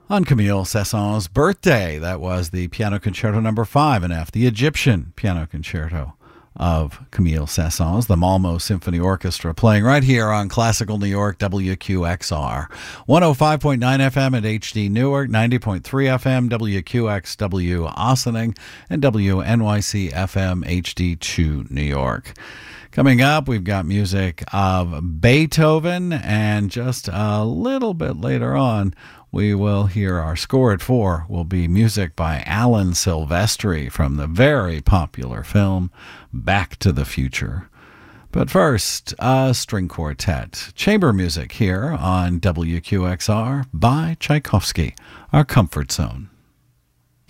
On Camille Saint-Saëns' birthday, that was the Piano Concerto No. 5 in F, the Egyptian Piano Concerto of Camille Saint-Saëns, the Malmo Symphony Orchestra, playing right here on Classical New York, WQXR. 105.9 FM at HD Newark, 90.3 FM, WQXW Ossining, and WNYC FM HD2 New York. Coming up, we've got music of Beethoven, and just a little bit later on, we will hear our score at 4 will be music by Alan Silvestri from the very popular film Back to the Future. But first, a string quartet. Chamber music here on WQXR by Tchaikovsky, our comfort zone.